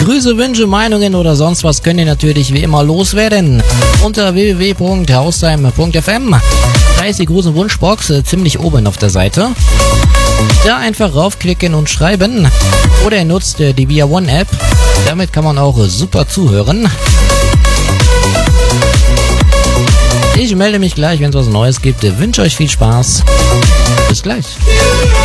Grüße, Wünsche, Meinungen oder sonst was könnt ihr natürlich wie immer loswerden unter www.haustime.fm. Da ist die große Wunschbox ziemlich oben auf der Seite. Da einfach raufklicken und schreiben. Oder ihr nutzt die Via One App. Damit kann man auch super zuhören. Ich melde mich gleich, wenn es was Neues gibt. Wünsche euch viel Spaß. Bis gleich.